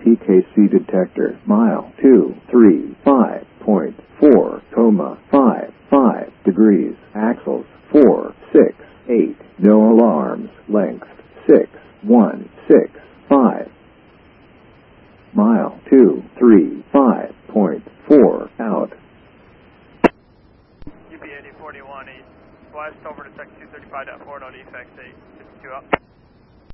PKC detector. Mile 235.4, 5 degrees. Axles 468. No alarms. Length 6165. Mile 235.4 out. UP 8041 east west over to sector 235.4, no defects, 852 up.